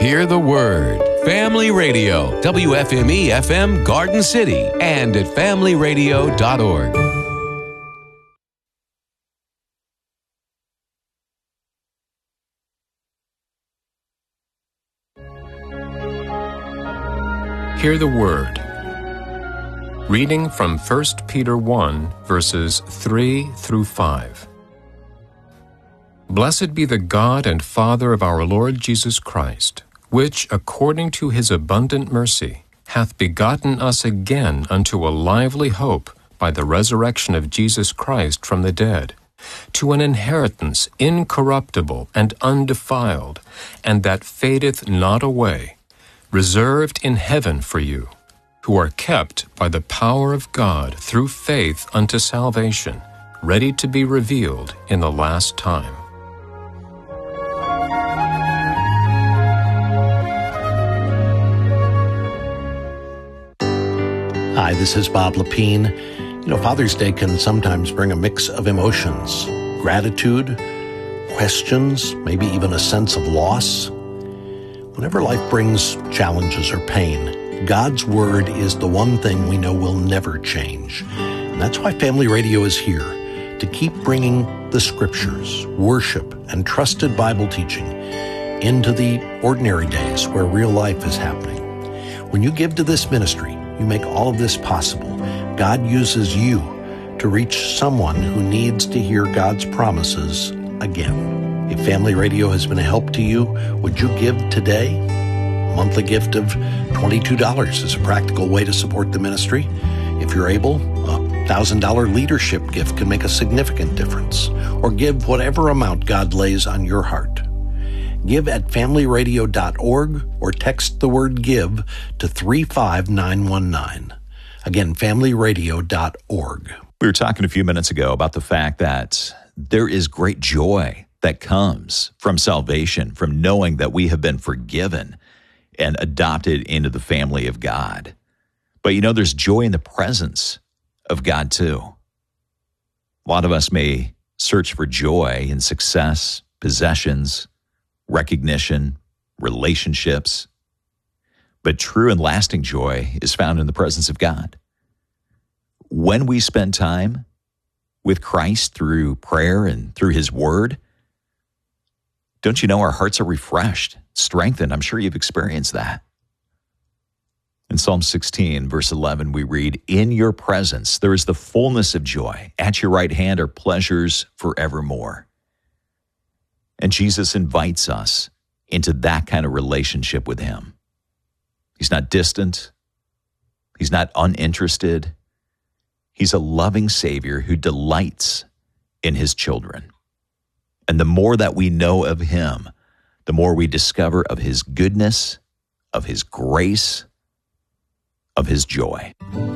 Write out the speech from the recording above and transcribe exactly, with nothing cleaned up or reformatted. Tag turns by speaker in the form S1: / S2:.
S1: Hear the Word. Family Radio, W F M E F M Garden City, and at family radio dot org.
S2: Hear the Word. Reading from First Peter one, verses three through five. Blessed be the God and Father of our Lord Jesus Christ, which, according to his abundant mercy, hath begotten us again unto a lively hope by the resurrection of Jesus Christ from the dead, to an inheritance incorruptible and undefiled, and that fadeth not away, reserved in heaven for you, who are kept by the power of God through faith unto salvation, ready to be revealed in the last time.
S3: Hi, this is Bob Lepine. You know, Father's Day can sometimes bring a mix of emotions, gratitude, questions, maybe even a sense of loss. Whenever life brings challenges or pain, God's Word is the one thing we know will never change. And that's why Family Radio is here, to keep bringing the Scriptures, worship, and trusted Bible teaching into the ordinary days where real life is happening. When you give to this ministry, you make all of this possible. God uses you to reach someone who needs to hear God's promises again. If Family Radio has been a help to you, would you give today? A monthly gift of twenty-two dollars is a practical way to support the ministry. If you're able, a one thousand dollars leadership gift can make a significant difference. Or give whatever amount God lays on your heart. Give at family radio dot org or text the word GIVE to three five nine one nine. Again, family radio dot org.
S4: We were talking a few minutes ago about the fact that there is great joy that comes from salvation, from knowing that we have been forgiven and adopted into the family of God. But you know, there's joy in the presence of God too. A lot of us may search for joy in success, possessions, recognition, relationships. But true and lasting joy is found in the presence of God. When we spend time with Christ through prayer and through His Word, don't you know our hearts are refreshed, strengthened? I'm sure you've experienced that. In Psalm sixteen, verse eleven, we read, "In your presence there is the fullness of joy. At your right hand are pleasures forevermore." And Jesus invites us into that kind of relationship with Him. He's not distant. He's not uninterested. He's a loving Savior who delights in His children. And the more that we know of Him, the more we discover of His goodness, of His grace, of His joy.